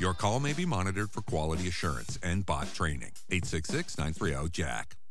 Your call may be monitored for quality assurance and bot training. 866-930-JACK.